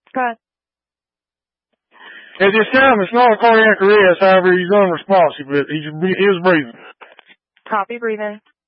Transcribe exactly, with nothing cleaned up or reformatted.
Go ahead. At this time, it's not a cardiac arrest. However, he's unresponsive, but he's, he is breathing. Copy, breathing.